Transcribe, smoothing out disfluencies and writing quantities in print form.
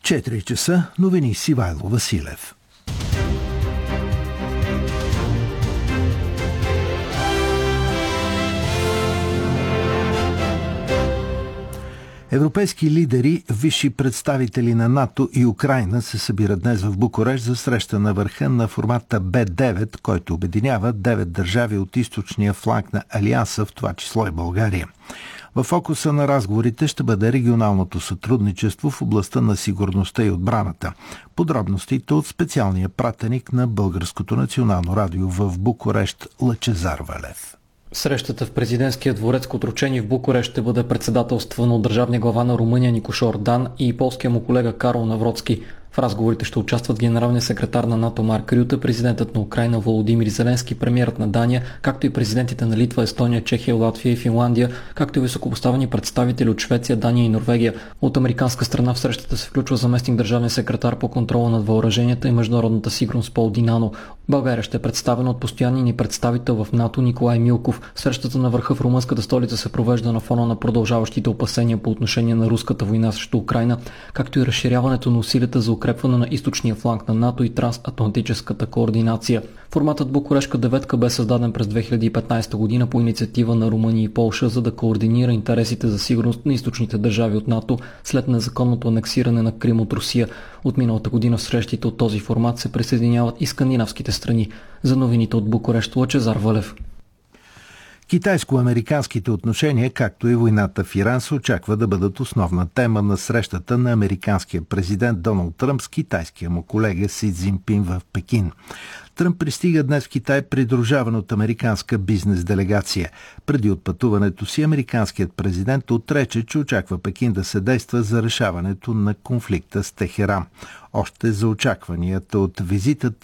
4 часа, новини с Ивайло Василев. Европейски лидери, висши представители на НАТО и Украйна се събират днес в Букурещ за среща на върха на формата Б9, който обединява 9 държави от източния фланг на Алианса, в това число и България. В фокуса на разговорите ще бъде регионалното сътрудничество в областта на сигурността и отбраната. Подробностите от специалния пратеник на Българското национално радио в Букурещ Лъчезар Валев. Срещата в президентския дворец Котручени в Букурещ ще бъде председателствана от държавния глава на Румъния Никош Ордан и полския му колега Карол Навроцки. В разговорите ще участват генералният секретар на НАТО Марк Рюте, президентът на Украйна Володимир Зеленски, премиерът на Дания, както и президентите на Литва, Естония, Чехия, Латвия и Финландия, както и високопоставени представители от Швеция, Дания и Норвегия. От американска страна в срещата се включва заместник държавния секретар по контрола над въоръженията и международната сигурност Пол Динано. България ще е представена от постоянния ни представител в НАТО Николай Милков. Срещата на върха в румънската столица се провежда на фона на продължаващите опасения по отношение на руската война срещу Украйна, както и разширяването на усилията за укрепване на източния фланг на НАТО и трансатлантическата координация. Форматът Букурешка деветка бе създаден през 2015 година по инициатива на Румъния и Полша, за да координира интересите за сигурност на източните държави от НАТО след незаконното анексиране на Крим от Русия. От миналата година в срещите от този формат се присъединяват и скандинавските страни. За новините от Букурещ Лъчезар Валев. Китайско-американските отношения, както и войната в Иран, се очаква да бъдат основна тема на срещата на американския президент Доналд Тръмп с китайския му колега Си Цзинпин в Пекин. Тръмп пристига днес в Китай, придружаван от американска бизнес делегация. Преди отпътуването си, американският президент отрече, че очаква Пекин да съдейства за решаването на конфликта с Техеран. Още за очакванията от визитата